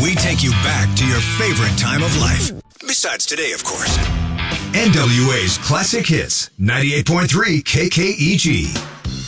We take you back to your favorite time of life. Besides today, of course. NWA's Classic Hits, 98.3 KKEG.